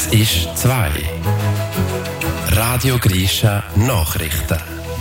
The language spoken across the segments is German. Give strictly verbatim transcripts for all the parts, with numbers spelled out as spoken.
Es ist zwei. Radio Grisha Nachrichten.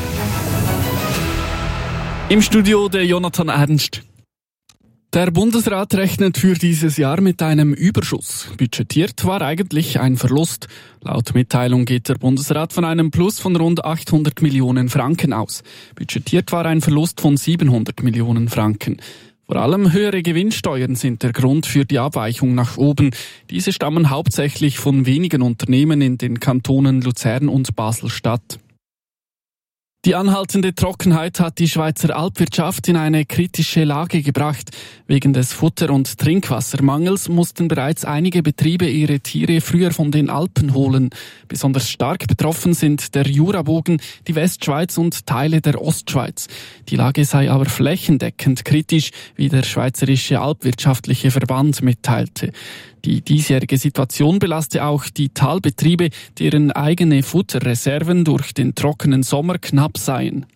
Im Studio der Jonathan Ernst. Der Bundesrat rechnet für dieses Jahr mit einem Überschuss. Budgetiert war eigentlich ein Verlust. Laut Mitteilung geht der Bundesrat von einem Plus von rund achthundert Millionen Franken aus. Budgetiert war ein Verlust von siebenhundert Millionen Franken. Vor allem höhere Gewinnsteuern sind der Grund für die Abweichung nach oben. Diese stammen hauptsächlich von wenigen Unternehmen in den Kantonen Luzern und Basel-Stadt. Die anhaltende Trockenheit hat die Schweizer Alpwirtschaft in eine kritische Lage gebracht. Wegen des Futter- und Trinkwassermangels mussten bereits einige Betriebe ihre Tiere früher von den Alpen holen. Besonders stark betroffen sind der Jurabogen, die Westschweiz und Teile der Ostschweiz. Die Lage sei aber flächendeckend kritisch, wie der Schweizerische Alpwirtschaftliche Verband mitteilte. Die diesjährige Situation belaste auch die Talbetriebe, deren eigene Futterreserven durch den trockenen Sommer knapp seien.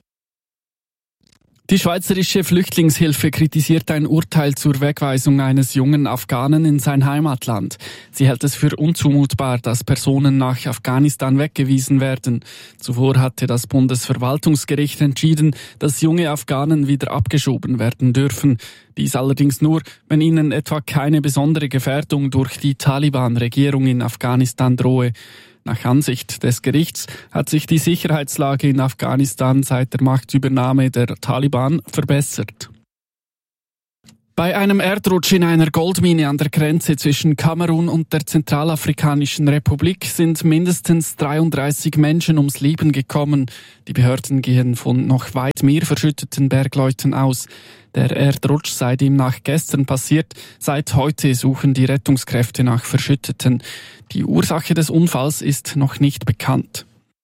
Die Schweizerische Flüchtlingshilfe kritisiert ein Urteil zur Wegweisung eines jungen Afghanen in sein Heimatland. Sie hält es für unzumutbar, dass Personen nach Afghanistan weggewiesen werden. Zuvor hatte das Bundesverwaltungsgericht entschieden, dass junge Afghanen wieder abgeschoben werden dürfen. Dies allerdings nur, wenn ihnen etwa keine besondere Gefährdung durch die Taliban-Regierung in Afghanistan drohe. Nach Ansicht des Gerichts hat sich die Sicherheitslage in Afghanistan seit der Machtübernahme der Taliban verbessert. Bei einem Erdrutsch in einer Goldmine an der Grenze zwischen Kamerun und der Zentralafrikanischen Republik sind mindestens dreiunddreißig Menschen ums Leben gekommen. Die Behörden gehen von noch weit mehr verschütteten Bergleuten aus. Der Erdrutsch sei demnach gestern passiert. Seit heute suchen die Rettungskräfte nach Verschütteten. Die Ursache des Unfalls ist noch nicht bekannt.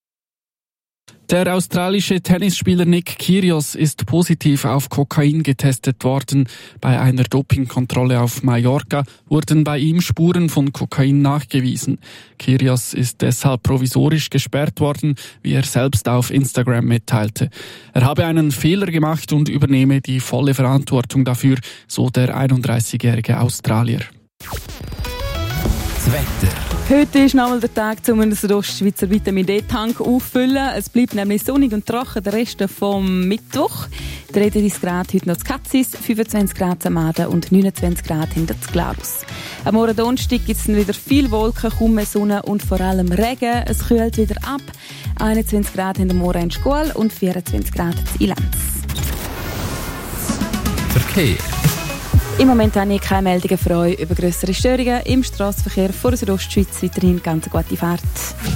Der australische Tennisspieler Nick Kyrgios ist positiv auf Kokain getestet worden. Bei einer Dopingkontrolle auf Mallorca wurden bei ihm Spuren von Kokain nachgewiesen. Kyrgios ist deshalb provisorisch gesperrt worden, wie er selbst auf Instagram mitteilte. Er habe einen Fehler gemacht und übernehme die volle Verantwortung dafür, so der einunddreißigjährige Australier. Das Wetter. Heute ist nochmal der Tag, um einen Südostschweizer Vitamin D-Tank auffüllen. Es bleibt nämlich sonnig und trocken der Rest vom Mittwoch. dreiunddreißig Grad heute noch zu Katzis, fünfundzwanzig Grad am Aden und neunundzwanzig Grad hinter zu Glarus. Am Morgen Donnerstag gibt es dann wieder viel Wolken, kaum mehr Sonne und vor allem Regen. Es kühlt wieder ab. einundzwanzig Grad hinter Mora in Schkual und vierundzwanzig Grad zu Ilanz. Verkehr. Im Moment habe ich keine Meldungen für euch über grössere Störungen im Strassenverkehr vor der Südostschweiz. Weiterhin ganz eine gute Fahrt.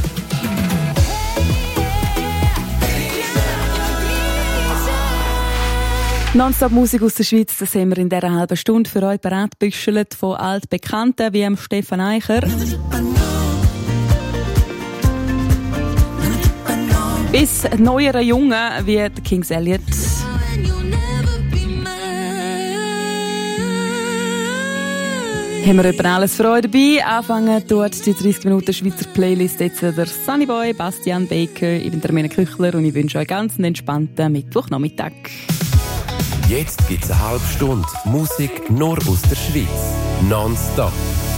Nonstop-Musik aus der Schweiz, das haben wir in dieser halben Stunde für euch parat gebüschelt von Altbekannten wie Stefan Eicher. Bis neueren Jungen wie Kings Elliot. Haben wir etwa alles für euch dabei. Anfangen dort die dreißig Minuten Schweizer Playlist. Jetzt der Sunnyboy, Bastian Baker, ich bin der Mena Küchler und ich wünsche euch ganz einen entspannten Mittwochnachmittag. Jetzt gibt's eine halbe Stunde Musik nur aus der Schweiz. Nonstop.